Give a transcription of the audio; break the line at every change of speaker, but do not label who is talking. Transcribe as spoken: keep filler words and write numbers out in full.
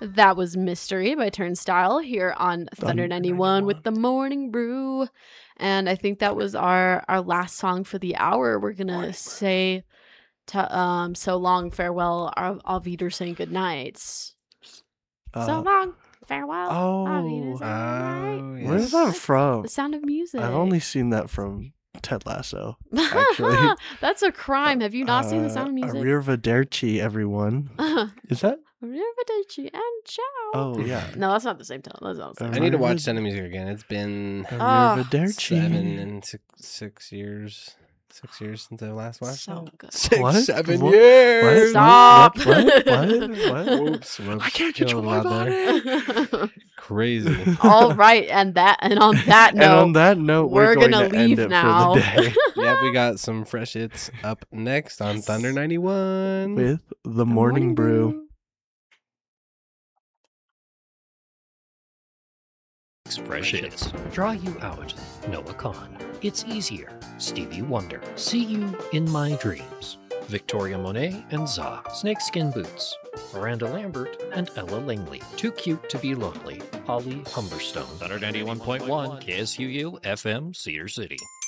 That was Mystery by Turnstile here on Thunder ninety-one with the Morning Brew. And I think that was our, our last song for the hour. We're going to say to, um, so long, farewell, auf Wiedersehen, good nights. Uh, so long, farewell,
oh,
auf Wiedersehen,
oh
yes.
Where's that from?
The Sound of Music.
I've only seen that from Ted Lasso, actually.
That's a crime. Have you not uh, seen The Sound of Music?
Arrivederci, everyone. Is that?
Arrivederci and ciao.
Oh, yeah.
No, that's not the same tone. That's not the same.
I need to watch Sound of Music again. It's been
Arrivederci.
seven and six, six years. Six years since I last watched
so
it.
Good.
Six,
what?
seven
what?
years.
What?
Stop.
What? What? What? what?
Whoops, whoops.
I can't control my body.
Crazy.
All right, and that and on that note,
and on that note, we're,
we're
going
gonna
to
leave
end it
now.
For the day.
Yeah, we got some fresh hits up next on yes. Thunder ninety-one
with the, the Morning, morning Brew. brew.
Fresh hits. Draw you out. Noah Kahn. It's easier. Stevie Wonder. See you in my dreams. Victoria Monet and Za. Snakeskin Boots. Miranda Lambert and Ella Langley. Too Cute to Be Lonely. Holly Humberstone.
Thunder ninety-one point one K S U U F M Cedar City.